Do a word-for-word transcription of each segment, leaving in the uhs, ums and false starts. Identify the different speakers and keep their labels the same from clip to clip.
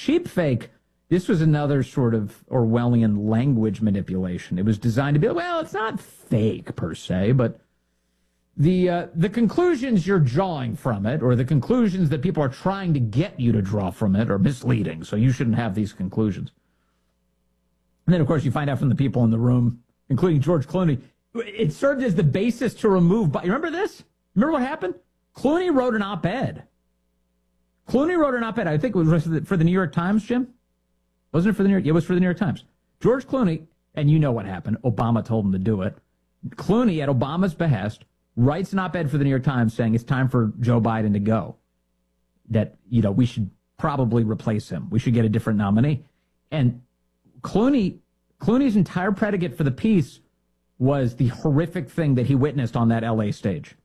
Speaker 1: cheap fake, this was another sort of Orwellian language manipulation. It was designed to be, well, it's not fake per se, but the uh, the conclusions you're drawing from it, or the conclusions that people are trying to get you to draw from it, are misleading, so you shouldn't have these conclusions. And then, of course, you find out from the people in the room, including George Clooney, it served as the basis to remove... You remember this? Remember what happened? Clooney wrote an op-ed. Clooney wrote an op-ed. I think it was for the New York Times, Jim? Wasn't it for the New York? It was for the New York Times. George Clooney, and you know what happened. Obama told him to do it. Clooney, at Obama's behest, writes an op-ed for the New York Times saying it's time for Joe Biden to go. That, you know, we should probably replace him. We should get a different nominee. And Clooney, Clooney's entire predicate for the piece was the horrific thing that he witnessed on that L A stage.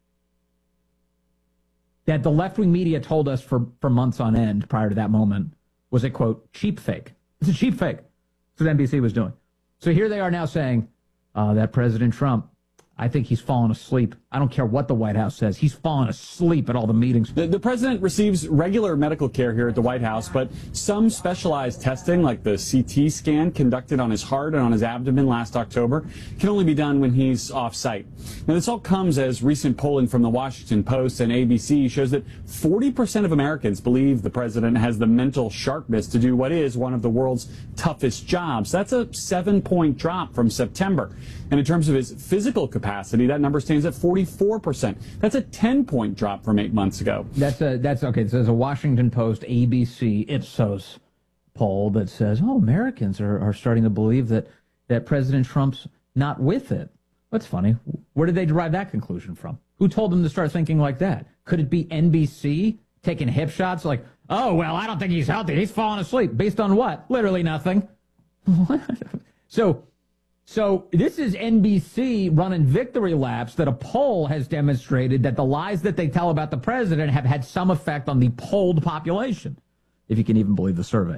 Speaker 1: That the left-wing media told us for, for months on end prior to that moment was a, quote, cheap fake. It's a cheap fake. That's what N B C was doing. So here they are now saying uh, that President Trump, I think he's fallen asleep. I don't care what the White House says. He's fallen asleep at all the meetings.
Speaker 2: The, the president receives regular medical care here at the White House, but some specialized testing, like the C T scan conducted on his heart and on his abdomen last October, can only be done when he's off-site. Now, this all comes as recent polling from the Washington Post and A B C shows that forty percent of Americans believe the president has the mental sharpness to do what is one of the world's toughest jobs. That's a seven-point drop from September. And in terms of his physical capacity, that number stands at forty-four percent. That's a ten-point drop from eight months ago.
Speaker 1: That's a, that's okay. So there's a Washington Post, A B C, Ipsos poll that says, oh, Americans are, are starting to believe that, that President Trump's not with it. That's funny. Where did they derive that conclusion from? Who told them to start thinking like that? Could it be N B C taking hip shots like, oh, well, I don't think he's healthy. He's falling asleep. Based on what? Literally nothing. What? So... So this is N B C running victory laps that a poll has demonstrated that the lies that they tell about the president have had some effect on the polled population, if you can even believe the survey.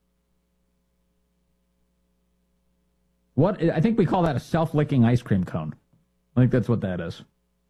Speaker 1: What I think we call that a self-licking ice cream cone. I think that's what that is. So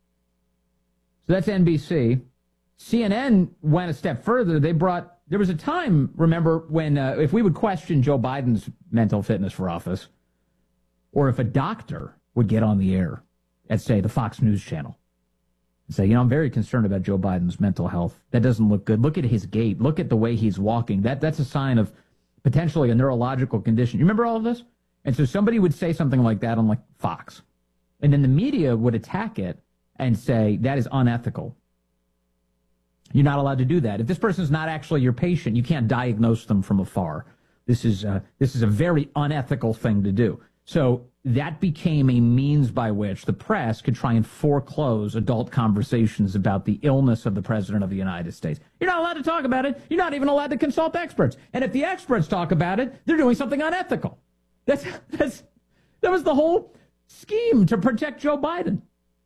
Speaker 1: that's N B C. C N N went a step further. They brought, there was a time, remember, when uh, if we would question Joe Biden's mental fitness for office, or if a doctor would get on the air at, say, the Fox News channel and say, you know, I'm very concerned about Joe Biden's mental health. That doesn't look good. Look at his gait. Look at the way he's walking. That That's a sign of potentially a neurological condition. You remember all of this? And so somebody would say something like that on, like, Fox. And then the media would attack it and say, that is unethical. You're not allowed to do that. If this person's not actually your patient, you can't diagnose them from afar. This is, uh, this is a very unethical thing to do. So that became a means by which the press could try and foreclose adult conversations about the illness of the president of the United States. You're not allowed to talk about it. You're not even allowed to consult experts. And if the experts talk about it, they're doing something unethical. That's, that's, that was the whole scheme to protect Joe Biden.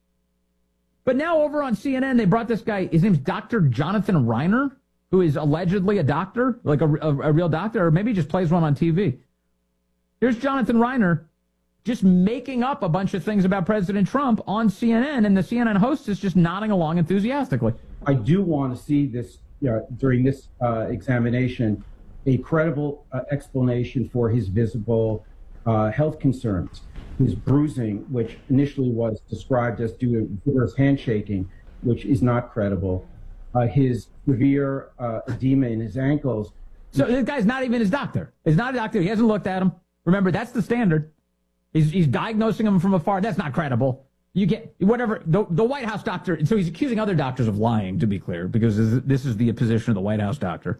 Speaker 1: But now over on C N N, they brought this guy, his name's Doctor Jonathan Reiner, who is allegedly a doctor, like a, a, a real doctor, or maybe he just plays one on T V. Here's Jonathan Reiner just making up a bunch of things about President Trump on C N N, and the C N N host is just nodding along enthusiastically.
Speaker 3: I do want to see this, uh, during this uh, examination, a credible uh, explanation for his visible uh, health concerns. His bruising, which initially was described as due to vigorous handshaking, which is not credible. Uh, his severe uh, edema in his ankles.
Speaker 1: So this guy's not even his doctor. He's not a doctor. He hasn't looked at him. Remember, that's the standard. He's, he's diagnosing him from afar. That's not credible. You get whatever the, the White House doctor. So he's accusing other doctors of lying, to be clear, because this is, this is the position of the White House doctor.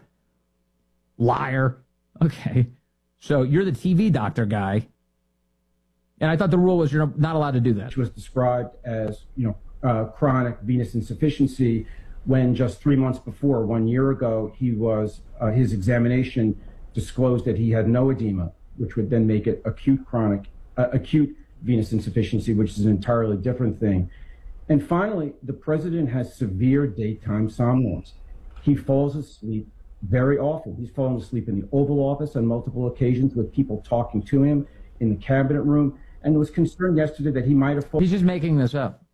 Speaker 1: Liar. Okay. So you're the T V doctor guy. And I thought the rule was you're not allowed to do that.
Speaker 3: Which was described as, you know, uh, chronic venous insufficiency when just three months before, one year ago, he was, uh, his examination disclosed that he had no edema, which would then make it acute chronic, uh, acute venous insufficiency, which is an entirely different thing. And finally, the president has severe daytime somnolence. He falls asleep very often. He's fallen asleep in the Oval Office on multiple occasions with people talking to him in the cabinet room, and was concerned yesterday that he might have fallen.
Speaker 1: He's just making this up.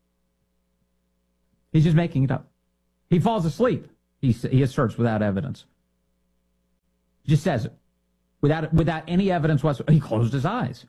Speaker 1: He's just making it up. He falls asleep, he, he asserts, without evidence. Just says it. Without, without any evidence whatsoever. He closed his eyes.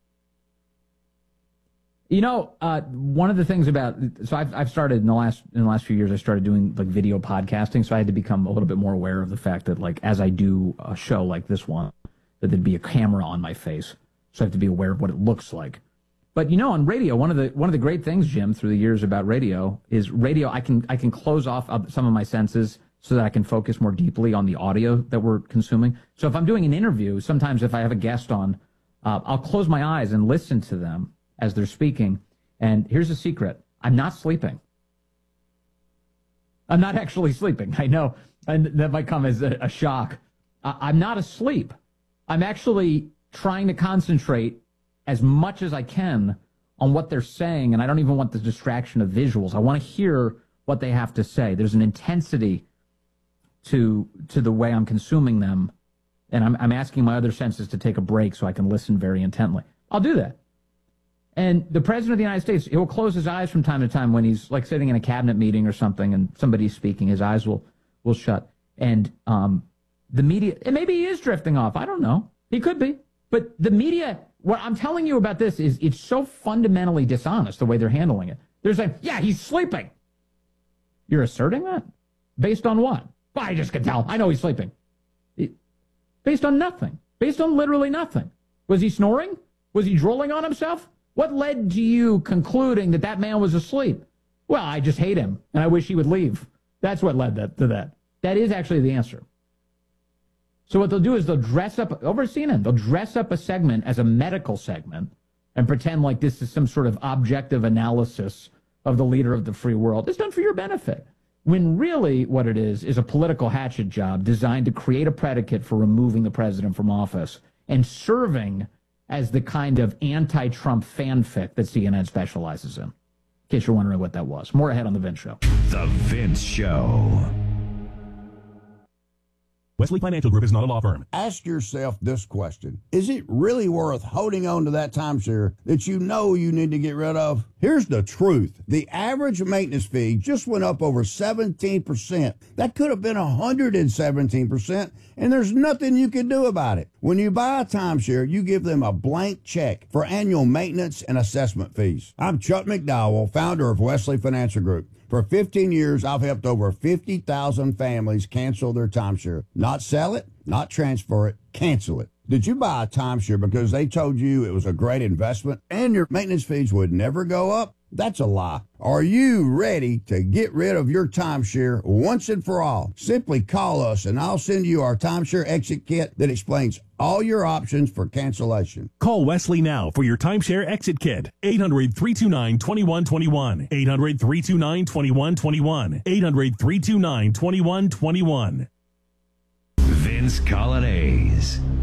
Speaker 1: You know, uh, one of the things about, so I've, I've started in the last, in the last few years, I started doing like video podcasting. So I had to become a little bit more aware of the fact that like, as I do a show like this one, that there'd be a camera on my face. So I have to be aware of what it looks like. But you know, on radio, one of the, one of the great things, Jim, through the years about radio is radio. I can, I can close off some of my senses so that I can focus more deeply on the audio that we're consuming. So if I'm doing an interview, sometimes if I have a guest on, uh, I'll close my eyes and listen to them as they're speaking. And here's a secret. I'm not sleeping. I'm not actually sleeping. I know, and that might come as a, a shock. I, I'm not asleep. I'm actually trying to concentrate as much as I can on what they're saying, and I don't even want the distraction of visuals. I want to hear what they have to say. There's an intensity to to the way I'm consuming them, and I'm, I'm asking my other senses to take a break so I can listen very intently. I'll do that. And the President of the United States, he will close his eyes from time to time when he's like sitting in a cabinet meeting or something and somebody's speaking. His eyes will, will shut. And um, the media, and maybe he is drifting off. I don't know. He could be. But the media, what I'm telling you about this is it's so fundamentally dishonest the way they're handling it. They're saying, yeah, he's sleeping. You're asserting that? Based on what? Well, I just can tell. I know he's sleeping. It, based on nothing. Based on literally nothing. Was he snoring? Was he drooling on himself? What led to you concluding that that man was asleep? Well, I just hate him, and I wish he would leave. That's what led that, to that. That is actually the answer. So what they'll do is they'll dress up, over C N N, they'll dress up a segment as a medical segment and pretend like this is some sort of objective analysis of the leader of the free world. It's done for your benefit. When really what it is is a political hatchet job designed to create a predicate for removing the president from office and serving as the kind of anti-Trump fanfic that C N N specializes in. In case you're wondering what that was. More ahead on The Vince Show.
Speaker 4: The Vince Show.
Speaker 5: Wesley Financial Group is not a law firm.
Speaker 6: Ask yourself this question. Is it really worth holding on to that timeshare that you know you need to get rid of? Here's the truth. The average maintenance fee just went up over seventeen percent. That could have been one hundred seventeen percent, and there's nothing you can do about it. When you buy a timeshare, you give them a blank check for annual maintenance and assessment fees. I'm Chuck McDowell, founder of Wesley Financial Group. For fifteen years, I've helped over fifty thousand families cancel their timeshare. Not sell it, not transfer it, cancel it. Did you buy a timeshare because they told you it was a great investment and your maintenance fees would never go up? That's a lie. Are you ready to get rid of your timeshare once and for all? Simply call us and I'll send you our timeshare exit kit that explains all your options for cancellation.
Speaker 5: Call Wesley now for your timeshare exit kit. eight hundred, three two nine, two one two one. eight hundred, three two nine, two one two one. eight hundred, three two nine, two one two one.
Speaker 4: Vince Colonnese.